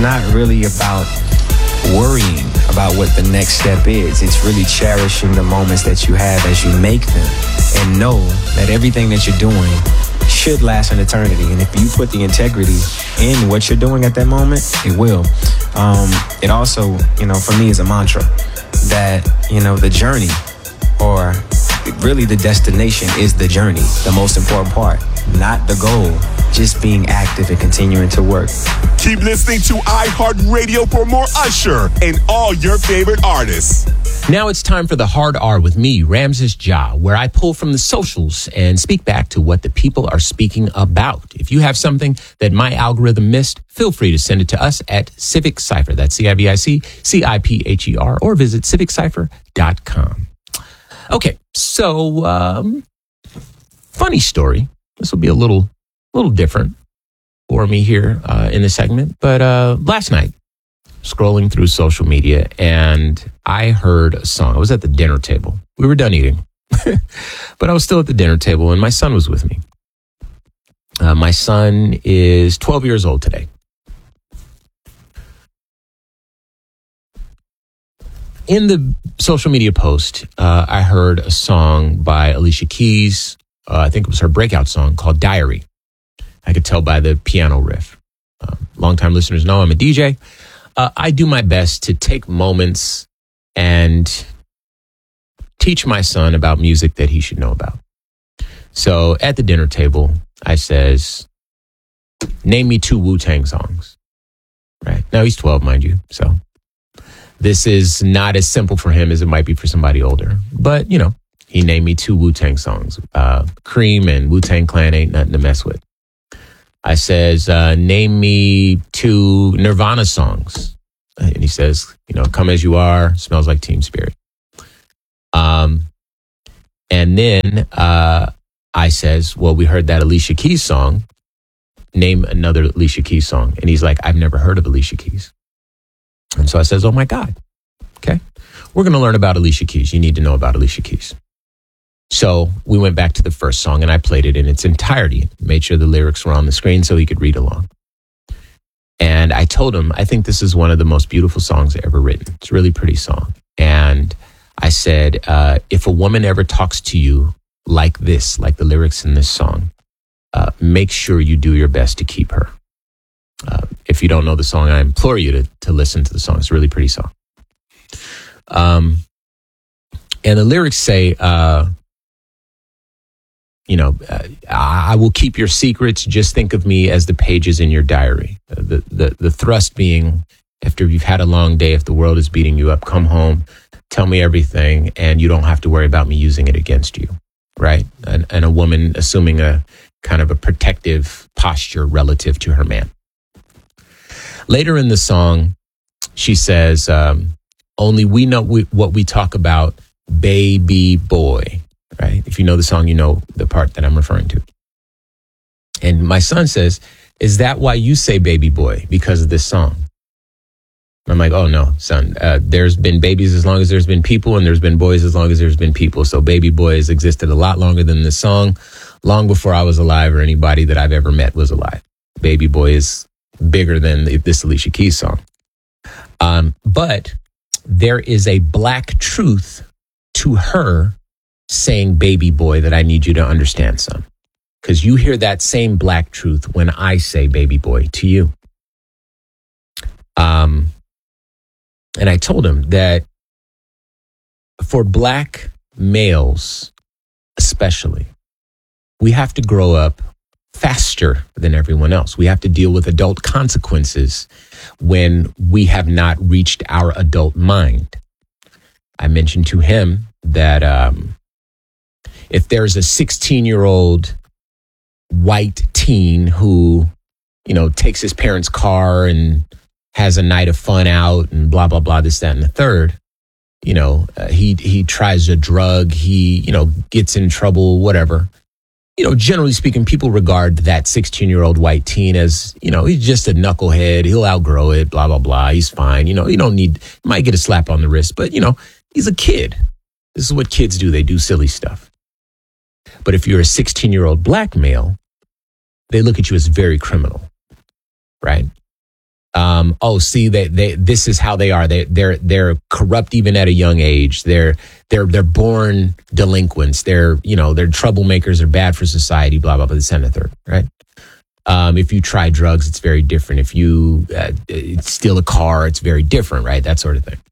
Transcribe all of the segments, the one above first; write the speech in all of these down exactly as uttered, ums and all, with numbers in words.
not really about worrying about what the next step is. It's really cherishing the moments that you have as you make them, and know that everything that you're doing should last an eternity. And if you put the integrity in what you're doing at that moment, it will. Um, it also, you know, for me is a mantra that, you know, the journey, or really the destination, is the journey, the most important part, not the goal. Just being active and continuing to work. Keep listening to iHeartRadio for more Usher and all your favorite artists. Now it's time for the Hard R with me, Ramses Ja, where I pull from the socials and speak back to what the people are speaking about. If you have something that my algorithm missed, feel free to send it to us at Civic Cypher. That's C I V I C C I P H E R, or visit civic cypher dot com. Okay, so um, funny story. This will be a little, little different for me here uh, in the segment. But uh, last night, scrolling through social media, and I heard a song. I was at the dinner table. We were done eating, but I was still at the dinner table, and my son was with me. Uh, my son is twelve years old today. In the social media post, uh, I heard a song by Alicia Keys. Uh, I think it was her breakout song called Diary. I could tell by the piano riff. Uh, longtime listeners know I'm a D J. Uh, I do my best to take moments and teach my son about music that he should know about. So at the dinner table, I says, name me two Wu-Tang songs. Right. Now he's twelve, mind you. So this is not as simple for him as it might be for somebody older. But, you know, he named me two Wu-Tang songs. Uh, Cream and Wu-Tang Clan Ain't Nothing to Mess With. I says, uh, name me two Nirvana songs. And he says, you know, Come As You Are, Smells Like Teen Spirit. Um, and then uh, I says, well, we heard that Alicia Keys song. Name another Alicia Keys song. And he's like, I've never heard of Alicia Keys. And so I says, oh my God. Okay. We're going to learn about Alicia Keys. You need to know about Alicia Keys. So we went back to the first song and I played it in its entirety, made sure the lyrics were on the screen so he could read along. And I told him, I think this is one of the most beautiful songs ever written. It's a really pretty song. And I said, uh, if a woman ever talks to you like this, like the lyrics in this song, uh, make sure you do your best to keep her. Uh, if you don't know the song, I implore you to, to listen to the song. It's a really pretty song. Um, and the lyrics say, uh, you know, uh, I will keep your secrets. Just think of me as the pages in your diary. Uh, the, the, the thrust being, after you've had a long day, if the world is beating you up, come home, tell me everything, and you don't have to worry about me using it against you, right? And, and a woman assuming a kind of a protective posture relative to her man. Later in the song, she says, um, only we know we, what we talk about, baby boy. Right? If you know the song, you know the part that I'm referring to. And my son says, is that why you say baby boy? Because of this song? I'm like, oh no, son, uh, there's been babies as long as there's been people, and there's been boys as long as there's been people. So baby boy has existed a lot longer than this song, long before I was alive or anybody that I've ever met was alive. Baby boy is bigger than this Alicia Keys song. Um, but there is a black truth to her saying baby boy that I need you to understand, son. Because you hear that same black truth when I say baby boy to you. Um, and I told him that for black males, especially, we have to grow up faster than everyone else. We have to deal with adult consequences when we have not reached our adult mind. I mentioned to him that um, if there's a sixteen-year-old white teen who, you know, takes his parents' car and has a night of fun out and blah, blah, blah, this, that, and the third, you know, uh, he he tries a drug, he, you know, gets in trouble, whatever. You know, generally speaking, people regard that sixteen-year-old white teen as, you know, he's just a knucklehead. He'll outgrow it, blah, blah, blah. He's fine. You know, you don't need, you might get a slap on the wrist, but, you know, he's a kid. This is what kids do. They do silly stuff. But if you're a sixteen-year-old black male, they look at you as very criminal, right? Um, oh, see, they, they, this is how they are. They, they're, they're corrupt even at a young age. They're, they're, they're born delinquents. They're, you know, they're troublemakers. They're bad for society, blah, blah, blah, this and the third, right? Um, if you try drugs, it's very different. If you uh, steal a car, it's very different, right? That sort of thing.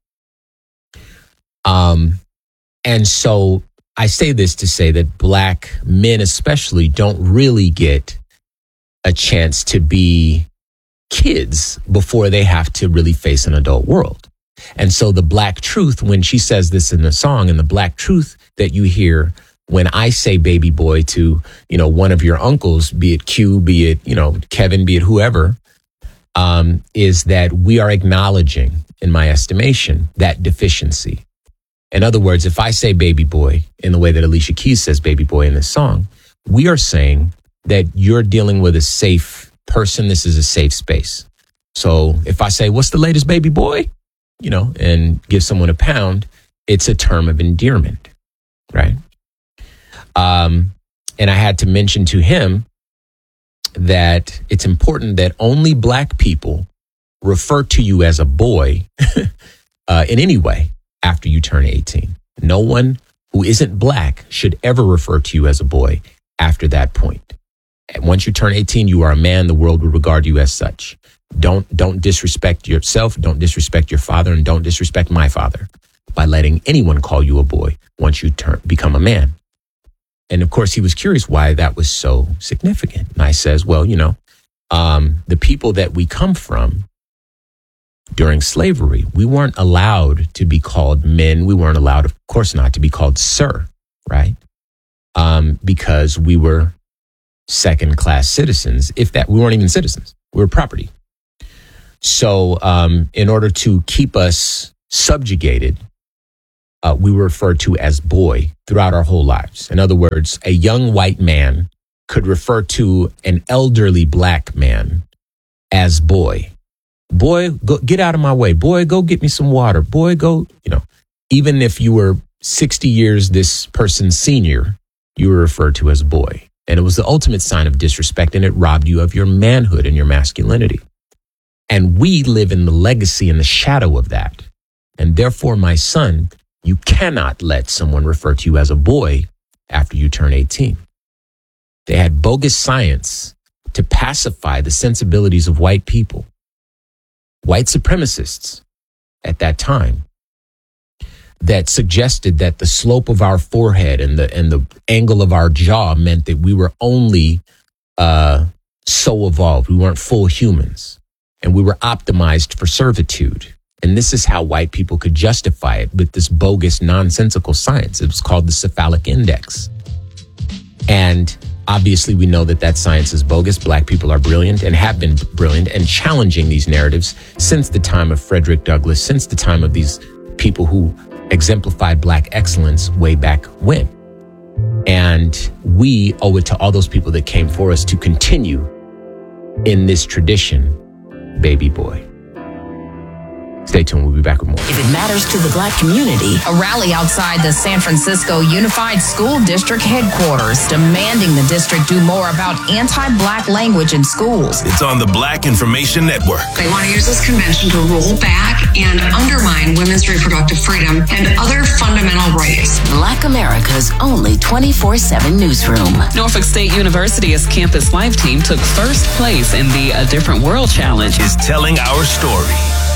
Um, and so I say this to say that black men especially don't really get a chance to be kids before they have to really face an adult world. And so the black truth, when she says this in the song, and the black truth that you hear when I say baby boy to, you know, one of your uncles, be it Q, be it, you know, Kevin, be it whoever, um, is that we are acknowledging, in my estimation, that deficiency. In other words, if I say baby boy in the way that Alicia Keys says baby boy in this song, we are saying that you're dealing with a safe person. This is a safe space. So if I say, what's the latest baby boy? You know, and give someone a pound, it's a term of endearment, right? Um, and I had to mention to him that it's important that only black people refer to you as a boy uh, in any way after you turn eighteen. No one who isn't black should ever refer to you as a boy after that point. And once you turn eighteen, you are a man. The world will regard you as such. Don't don't disrespect yourself, don't disrespect your father, and don't disrespect my father by letting anyone call you a boy once you turn become a man. And of course, he was curious why that was so significant. And I says, well, you know, um, the people that we come from during slavery, we weren't allowed to be called men. We weren't allowed, of course not, to be called sir, right? Um, because we were second-class citizens. If that, we weren't even citizens. We were property. So um, in order to keep us subjugated, uh, we were referred to as boy throughout our whole lives. In other words, a young white man could refer to an elderly black man as boy. Boy, go get out of my way. Boy, go get me some water. Boy, go, you know, even if you were sixty years this person's senior, you were referred to as boy. And it was the ultimate sign of disrespect, and it robbed you of your manhood and your masculinity. And we live in the legacy and the shadow of that. And therefore, my son, you cannot let someone refer to you as a boy after you turn eighteen. They had bogus science to pacify the sensibilities of white people. White supremacists at that time that suggested that the slope of our forehead and the and the angle of our jaw meant that we were only uh, so evolved. We weren't full humans, and we were optimized for servitude. And this is how white people could justify it with this bogus, nonsensical science. It was called the cephalic index. And obviously, we know that that science is bogus. Black people are brilliant and have been brilliant and challenging these narratives since the time of Frederick Douglass, since the time of these people who exemplified black excellence way back when. And we owe it to all those people that came for us to continue in this tradition, baby boy. Stay tuned. We'll be back with more. If it matters to the black community, a rally outside the San Francisco Unified School District headquarters demanding the district do more about anti-black language in schools. It's on the Black Information Network. They want to use this convention to roll back and undermine women's reproductive freedom and other fundamental rights. Black America's only twenty-four seven newsroom. Norfolk State University's Campus Life team took first place in the A Different World Challenge. Is telling our story.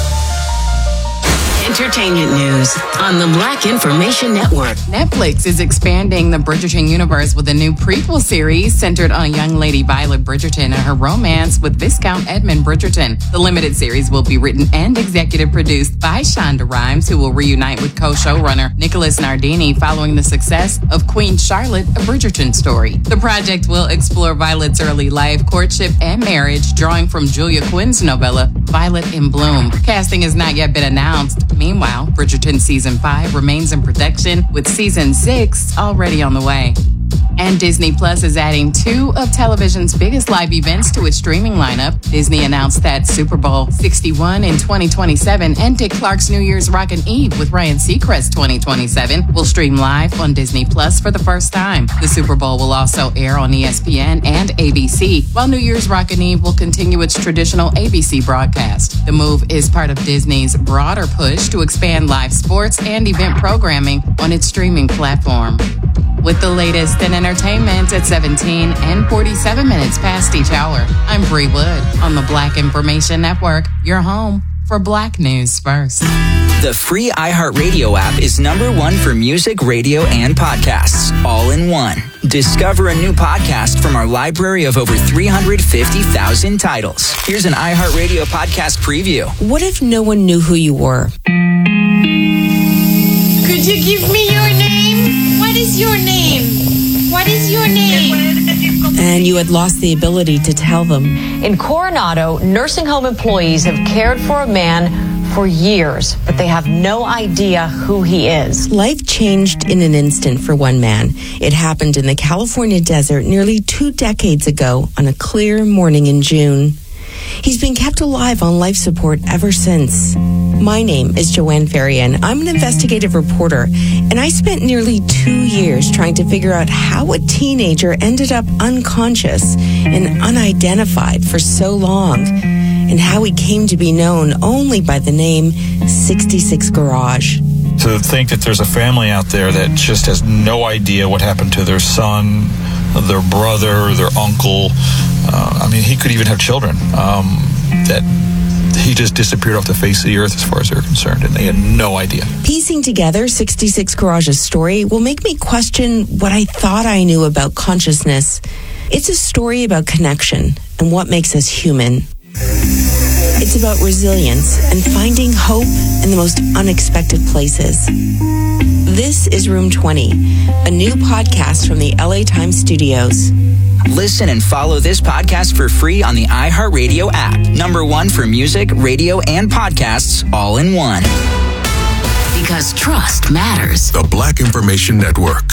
Entertainment news on the Black Information Network. Netflix is expanding the Bridgerton universe with a new prequel series centered on young lady Violet Bridgerton and her romance with Viscount Edmund Bridgerton. The limited series will be written and executive produced by Shonda Rhimes, who will reunite with co-showrunner Nicholas Nardini following the success of Queen Charlotte, a Bridgerton story. The project will explore Violet's early life, courtship, and marriage, drawing from Julia Quinn's novella Violet in Bloom. Casting has not yet been announced. Meanwhile, Bridgerton Season five remains in production, with Season six already on the way. And Disney Plus is adding two of television's biggest live events to its streaming lineup. Disney announced that Super Bowl sixty-one in twenty twenty-seven and Dick Clark's New Year's Rockin' Eve with Ryan Seacrest twenty twenty-seven will stream live on Disney Plus for the first time. The Super Bowl will also air on E S P N and A B C, while New Year's Rockin' Eve will continue its traditional A B C broadcast. The move is part of Disney's broader push to expand live sports and event programming on its streaming platform. With the latest in entertainment at seventeen and forty-seven minutes past each hour, I'm Bree Wood on the Black Information Network, your home for Black News First. The free iHeartRadio app is number one for music, radio, and podcasts, all in one. Discover a new podcast from our library of over three hundred fifty thousand titles. Here's an iHeartRadio podcast preview. What if no one knew who you were? Could you give me your name? What is your name? What is your name? And you had lost the ability to tell them. In Coronado, nursing home employees have cared for a man for years, but they have no idea who he is. Life changed in an instant for one man. It happened in the California desert nearly two decades ago on a clear morning in June. He's been kept alive on life support ever since. My name is Joanne Ferrian. I'm an investigative reporter, and I spent nearly two years trying to figure out how a teenager ended up unconscious and unidentified for so long, and how he came to be known only by the name sixty-six Garage. To think that there's a family out there that just has no idea what happened to their son, their brother, their uncle. Uh, I mean, he could even have children. Um, that he just disappeared off the face of the earth as far as they're concerned, and they had no idea. Piecing together sixty-six Garage's story will make me question what I thought I knew about consciousness. It's a story about connection and what makes us human. It's about resilience and finding hope in the most unexpected places. This is Room twenty, a new podcast from the L A Times studios. Listen and follow this podcast for free on the iHeartRadio app. Number one for music, radio, and podcasts, all in one. Because trust matters. The Black Information Network.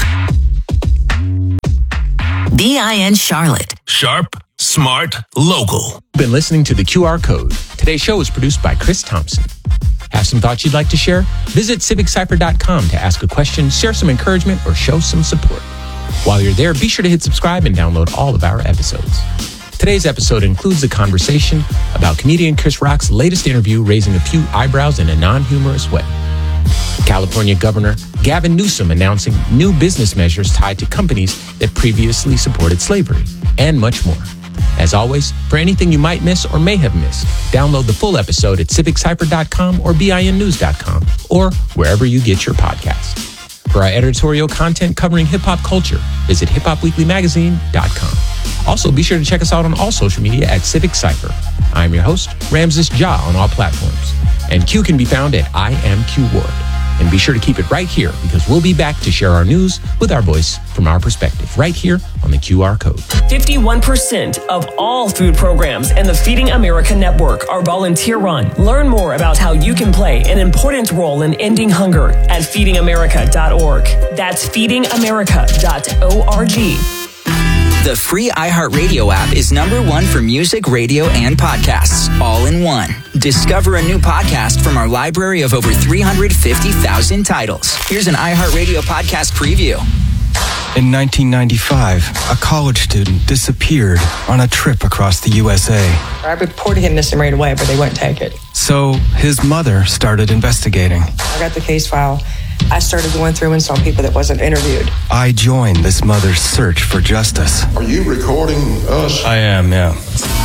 B I N Charlotte. Sharp, smart, local. You've been listening to The Q R Code. Today's show is produced by Chris Thompson. Have some thoughts you'd like to share? Visit civic cypher dot com to ask a question, share some encouragement, or show some support. While you're there, be sure to hit subscribe and download all of our episodes. Today's episode includes a conversation about comedian Chris Rock's latest interview raising a few eyebrows in a non-humorous way. California Governor Gavin Newsom announcing new business measures tied to companies that previously supported slavery, and much more. As always, for anything you might miss or may have missed, download the full episode at civic cypher dot com or B I N news dot com or wherever you get your podcasts. For our editorial content covering hip-hop culture, visit hip hop weekly magazine dot com. Also, be sure to check us out on all social media at Civic Cypher. I'm your host, Ramses Ja, on all platforms. And Q can be found at I am Q Ward. And be sure to keep it right here, because we'll be back to share our news with our voice from our perspective, right here on the Q R Code. fifty-one percent of all food programs in the Feeding America network are volunteer-run. Learn more about how you can play an important role in ending hunger at feeding america dot org. That's feeding america dot org. The free iHeartRadio app is number one for music, radio, and podcasts, all in one. Discover a new podcast from our library of over three hundred fifty thousand titles. Here's an iHeartRadio podcast preview. In nineteen ninety-five, a college student disappeared on a trip across the U S A. I reported him missing right away, but they wouldn't take it. So his mother started investigating. I got the case file. I started going through and saw people that wasn't interviewed. I joined this mother's search for justice. Are you recording us? I am, yeah.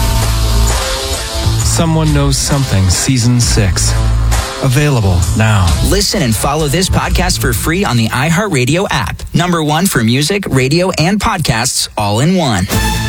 Someone Knows Something, Season six. Available now. Listen and follow this podcast for free on the iHeartRadio app. Number one for music, radio, and podcasts, all in one.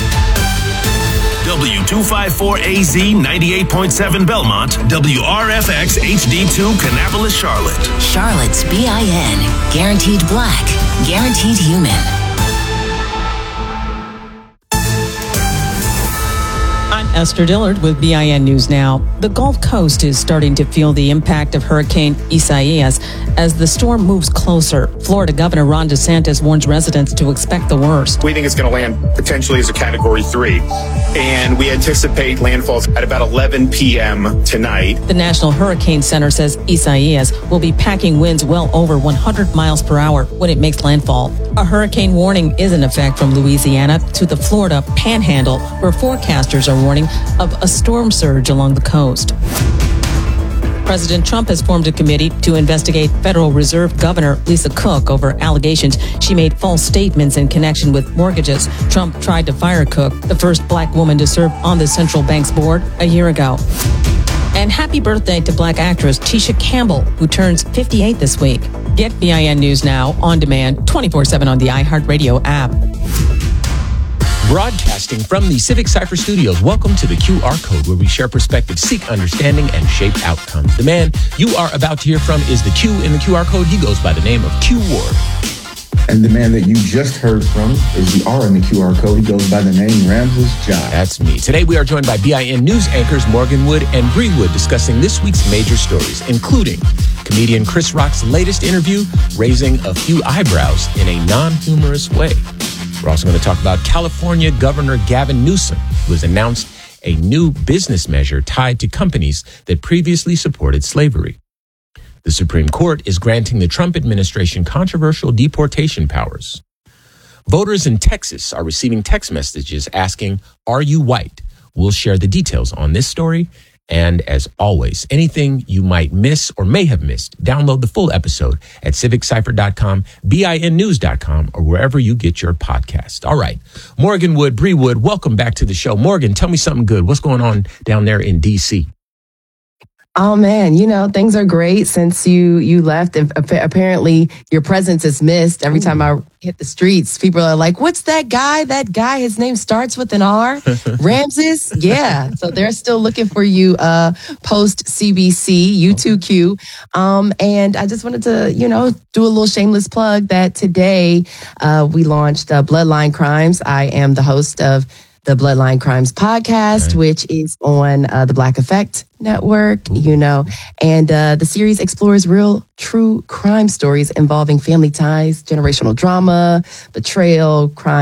W two fifty-four A Z ninety-eight point seven Belmont, W R F X H D two Kannapolis, Charlotte. Charlotte's B I N. Guaranteed black. Guaranteed human. I'm Esther Dillard with B I N News Now. The Gulf Coast is starting to feel the impact of Hurricane Isaias as the storm moves closer. Florida Governor Ron DeSantis warns residents to expect the worst. We think it's going to land potentially as a Category three, and we anticipate landfalls at about eleven p.m. tonight. The National Hurricane Center says Isaias will be packing winds well over one hundred miles per hour when it makes landfall. A hurricane warning is in effect from Louisiana to the Florida Panhandle, where forecasters are warning of a storm surge along the coast. President Trump has formed a committee to investigate Federal Reserve Governor Lisa Cook over allegations she made false statements in connection with mortgages. Trump tried to fire Cook, the first black woman to serve on the central bank's board, a year ago. And happy birthday to black actress Tisha Campbell, who turns fifty-eight this week. Get B I N News Now on demand twenty-four seven on the iHeartRadio app. Broadcasting from the Civic Cypher Studios, welcome to the Q R Code, where we share perspectives, seek understanding, and shape outcomes. The man you are about to hear from is the Q in the Q R Code. He goes by the name of Q Ward. And the man that you just heard from is the R in the Q R Code. He goes by the name Ramses John. That's me. Today we are joined by B I N News anchors Morgan Wood and Bree Wood discussing this week's major stories, including comedian Chris Rock's latest interview, raising a few eyebrows in a non-humorous way. We're also going to talk about California Governor Gavin Newsom, who has announced a new business measure tied to companies that previously supported slavery. The Supreme Court is granting the Trump administration controversial deportation powers. Voters in Texas are receiving text messages asking, "Are you white?" We'll share the details on this story. And as always, anything you might miss or may have missed, download the full episode at civic cypher dot com, B I N news dot com, or wherever you get your podcast. All right. Morgan Wood, Bree Wood, welcome back to the show. Morgan, tell me something good. What's going on down there in D C? Oh, man, you know, things are great since you you left. Apparently, your presence is missed. Every Ooh. time I hit the streets, people are like, what's that guy? That guy, his name starts with an R. Ramses? Yeah. So they're still looking for you uh, post C B C, U two Q. Um, and I just wanted to, you know, do a little shameless plug that today uh, we launched uh, Bloodline Crimes. I am the host of the Bloodline Crimes podcast, right. which is on uh, the Black Effect Network, Ooh. you know, and uh, the series explores real, true crime stories involving family ties, generational drama, betrayal, crime.